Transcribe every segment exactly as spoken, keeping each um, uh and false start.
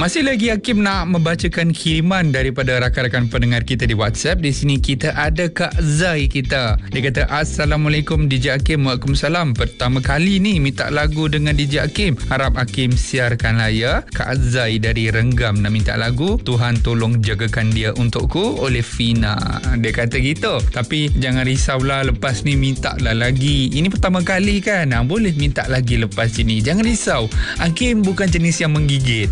Masih lagi Hakim nak membacakan kiriman daripada rakan-rakan pendengar kita di WhatsApp. Di sini kita ada Kak Zai kita. Dia kata, Assalamualaikum D J Hakim. Waalaikumsalam. Pertama kali ni minta lagu dengan D J Hakim. Harap Hakim siarkanlah ya. Kak Zai dari Renggam nak minta lagu Tuhan Tolong Jagakan Dia Untukku oleh Fina. Dia kata gitu. Tapi jangan risaulah, lepas ni minta lah lagi. Ini pertama kali kan. Ha, boleh minta lagi lepas ini. Jangan risau. Hakim bukan jenis yang menggigit.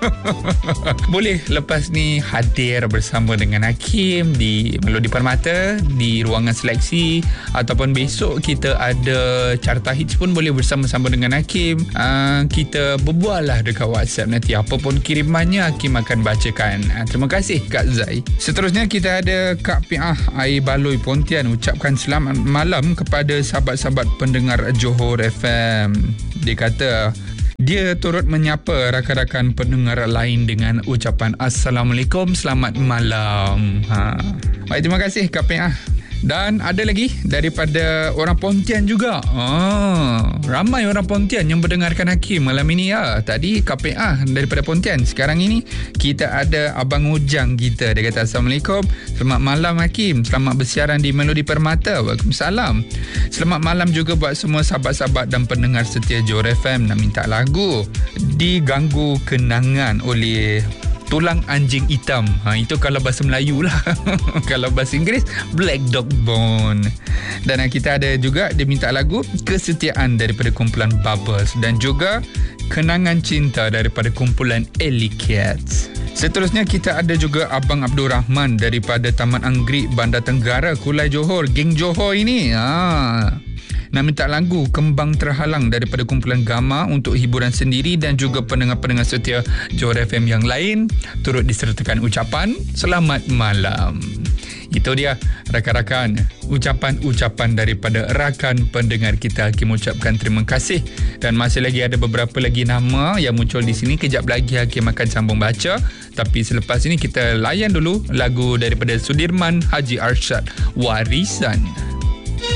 Boleh lepas ni hadir bersama dengan Hakim di Melodi Permata, di ruangan seleksi, ataupun besok kita ada Carta Hits pun boleh bersama-sama dengan Hakim. uh, Kita berbual lah dekat WhatsApp nanti. Apapun kirimannya Hakim akan bacakan. uh, Terima kasih Kak Zai. Seterusnya kita ada Kak Piah Air Baloi Pontian. Ucapkan selamat malam kepada sahabat-sahabat pendengar Johor F M. Dia kata dia turut menyapa rakan-rakan pendengar lain dengan ucapan Assalamualaikum, selamat malam. Ha. Baik, terima kasih Kak Piah. Dan ada lagi daripada orang Pontian juga. Oh, ramai orang Pontian yang mendengarkan Hakim malam ini ya. Tadi K P A daripada Pontian. Sekarang ini kita ada Abang Ujang kita. Dia kata Assalamualaikum. Selamat malam Hakim. Selamat bersiaran di Melodi Permata. Waalaikumsalam. Selamat malam juga buat semua sahabat-sahabat dan pendengar setia Johor F M. Nak minta lagu Diganggu Kenangan oleh Tulang Anjing Hitam. Ha, itu kalau bahasa Melayu lah. Kalau bahasa Inggeris, Black Dog Bone. Dan kita ada juga dia minta lagu Kesetiaan daripada kumpulan Bubbles. Dan juga Kenangan Cinta daripada kumpulan Alley Cats. Seterusnya kita ada juga Abang Abdul Rahman daripada Taman Anggerik Bandar Tenggara, Kulai Johor. Geng Johor ini. Ha. Nak minta lagu Kembang Terhalang daripada kumpulan Gamma untuk hiburan sendiri dan juga pendengar-pendengar setia Johor F M yang lain. Turut disertakan ucapan selamat malam. Itu dia rakan-rakan, ucapan-ucapan daripada rakan pendengar kita. Hakim ucapkan terima kasih. Dan masih lagi ada beberapa lagi nama yang muncul di sini. Kejap lagi Hakim akan sambung baca. Tapi selepas ini kita layan dulu lagu daripada Sudirman Haji Arsyad, Warisan.